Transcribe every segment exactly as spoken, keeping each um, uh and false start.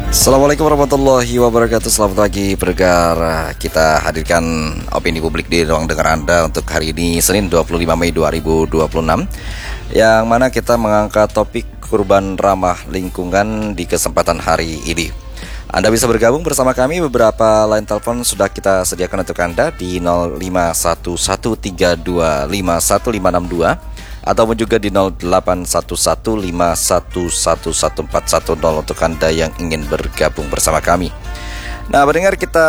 Assalamualaikum warahmatullahi wabarakatuh. Selamat pagi pendengar. Kita hadirkan opini publik di ruang dengar Anda untuk hari ini Senin dua puluh lima Mei dua ribu dua puluh enam, yang mana kita mengangkat topik kurban ramah lingkungan di kesempatan hari ini. Anda bisa bergabung bersama kami. Beberapa line telepon sudah kita sediakan untuk Anda di nol lima satu satu tiga dua lima satu lima enam dua ataupun juga di nol delapan satu satu lima satu satu satu empat satu nol untuk Anda yang ingin bergabung bersama kami. Nah, mendengar kita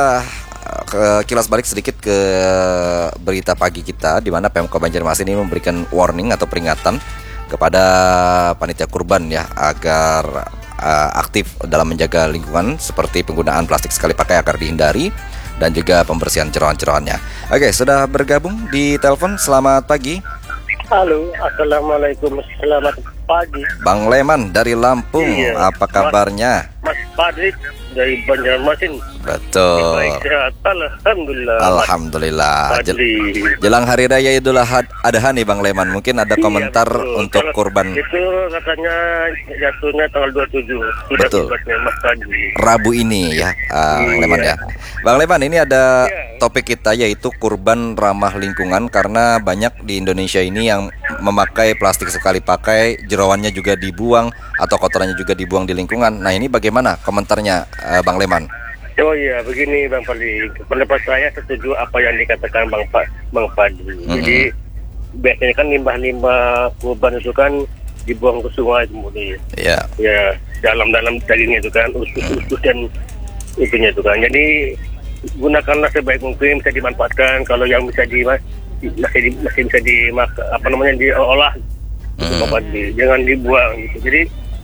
ke kilas balik sedikit ke berita pagi kita, di mana Pemko Banjarmasin ini memberikan warning atau peringatan kepada panitia kurban ya, agar uh, aktif dalam menjaga lingkungan seperti penggunaan plastik sekali pakai agar dihindari dan juga pembersihan jeroan-jeroannya. Oke, sudah bergabung di telepon. Selamat pagi. Halo, assalamualaikum, selamat pagi. Bang Leman dari Lampung, iya. Apa kabarnya? Mas, Mas Padrik dari Banjarmasin. Betul. Baik, sehat, alhamdulillah. Alhamdulillah. Jel- Jelang Hari Raya Idul Adha nih Bang Leman, mungkin ada komentar iya, untuk Kalau kurban. Itu katanya jatuhnya tanggal dua puluh tujuh. Sudah betul. Mas Padrik. Rabu ini ya, uh, Bang Leman ya. Bang Leman, ini ada iya. topik kita yaitu kurban ramah lingkungan, karena banyak di Indonesia ini yang memakai plastik sekali pakai, jeroannya juga dibuang atau kotorannya juga dibuang di lingkungan. Nah, ini bagaimana komentarnya uh, Bang Leman? Oh iya, begini Bang Fadli. Pendapat saya setuju apa yang dikatakan Bang pa, Bang Fadli. Mm-hmm. Jadi biasanya kan limbah-limbah kurban itu kan dibuang ke sungai kemudian. Iya. Yeah. Ya, dalam-dalam dagingnya itu kan, usus-usus dan itunya itu kan. Jadi gunakanlah sebaik mungkin, bisa dimanfaatkan. Kalau yang bisa di masih di, masih bisa dimak apa namanya diolah, mm-hmm. Bang Fadli. Jangan dibuang gitu. Jadi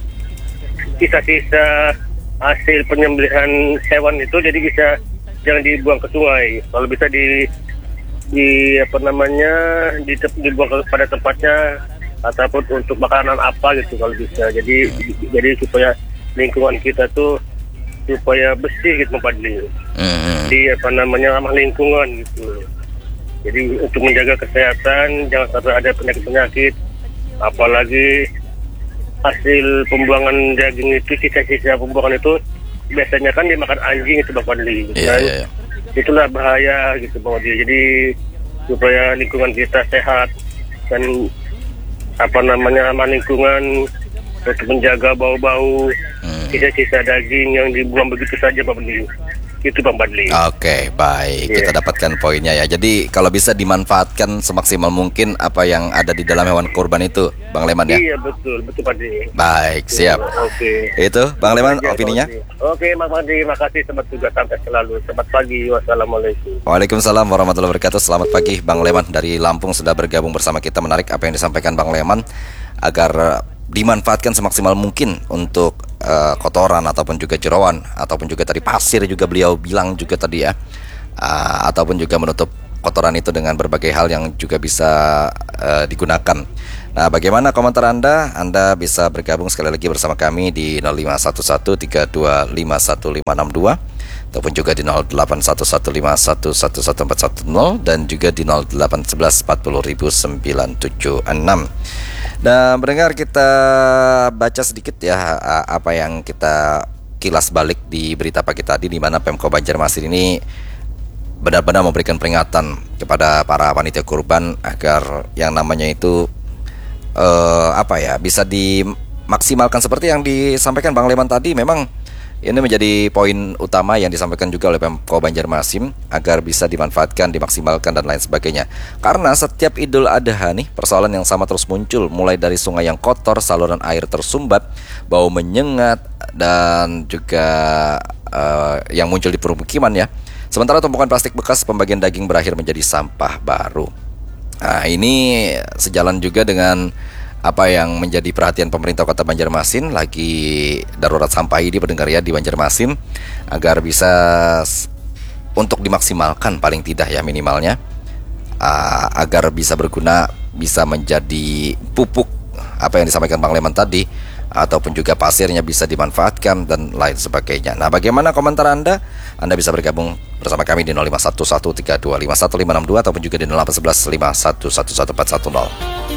sisa-sisa hasil penyembelihan hewan itu jadi bisa jangan dibuang ke sungai. Kalau bisa di di apa namanya di, dibuang ke, pada tempatnya, ataupun untuk makanan apa gitu kalau bisa. Jadi hmm. jadi supaya lingkungan kita tuh supaya bersih gitu Pak Padli. Hmm. Di apa namanya ramah lingkungan gitu. Jadi untuk menjaga kesehatan, jangan sampai ada penyakit-penyakit, apalagi hasil pembuangan daging itu, sisa-sisa pembuangan itu biasanya kan dimakan anjing itu Bang Fadli. Yeah, yeah, yeah. Itulah bahaya gitu Bang Fadli. Jadi supaya lingkungan kita sehat dan apa namanya aman lingkungan, untuk menjaga bau-bau hmm. sisa-sisa daging yang dibuang begitu saja Bang Fadli. Itu Bang Fadli. Oke, baik. Yeah. Kita dapatkan poinnya ya. Jadi kalau bisa dimanfaatkan semaksimal mungkin apa yang ada di dalam hewan kurban itu, Bang Leman ya. Iya, betul, betul Pak Fadli. Baik, siap. Oke. Itu Bang Leman opininya. Oke, Bang Fadli, makasih, selamat tugas sampai selalu. Selamat pagi. Wassalamualaikum. Waalaikumsalam warahmatullahi wabarakatuh. Selamat pagi Bang Leman dari Lampung sudah bergabung bersama kita. Menarik apa yang disampaikan Bang Leman, agar dimanfaatkan semaksimal mungkin untuk uh, kotoran ataupun juga jeroan ataupun juga tadi pasir juga beliau bilang juga tadi ya, uh, ataupun juga menutup kotoran itu dengan berbagai hal yang juga bisa uh, digunakan. Nah, bagaimana komentar Anda? Anda bisa bergabung sekali lagi bersama kami di nol lima satu satu tiga dua lima satu lima enam dua ataupun juga di nol delapan satu satu lima satu satu satu empat satu nol dan juga di nol delapan satu satu empat nol sembilan tujuh enam. Dan mendengar kita baca sedikit ya apa yang kita kilas balik di berita pagi tadi, di mana Pemko Banjarmasin ini benar-benar memberikan peringatan kepada para panitia kurban agar yang namanya itu eh, apa ya bisa dimaksimalkan seperti yang disampaikan Bang Leman tadi. Memang ini menjadi poin utama yang disampaikan juga oleh Pemko Banjarmasin agar bisa dimanfaatkan, dimaksimalkan dan lain sebagainya. Karena setiap Idul Adha nih persoalan yang sama terus muncul, mulai dari sungai yang kotor, saluran air tersumbat, bau menyengat dan juga uh, yang muncul di permukiman ya. Sementara tumpukan plastik bekas pembagian daging berakhir menjadi sampah baru. Nah, ini sejalan juga dengan apa yang menjadi perhatian pemerintah Kota Banjarmasin, lagi darurat sampah ini pendengar ya di Banjarmasin, agar bisa untuk dimaksimalkan paling tidak ya minimalnya, uh, agar bisa berguna, bisa menjadi pupuk apa yang disampaikan Bang Leman tadi, ataupun juga pasirnya bisa dimanfaatkan dan lain sebagainya. Nah, bagaimana komentar Anda? Anda bisa bergabung bersama kami di nol lima satu satu tiga dua lima satu lima enam dua ataupun juga di nol delapan satu satu lima satu satu satu empat satu nol.